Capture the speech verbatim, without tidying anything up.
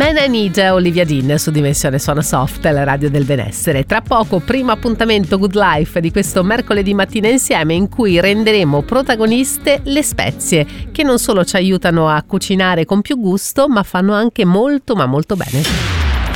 Man I Need, Olivia Dean su Dimensione Suono Soft, la radio del benessere. Tra poco primo appuntamento Good Life di questo mercoledì mattina insieme, in cui renderemo protagoniste le spezie, che non solo ci aiutano a cucinare con più gusto, ma fanno anche molto ma molto bene.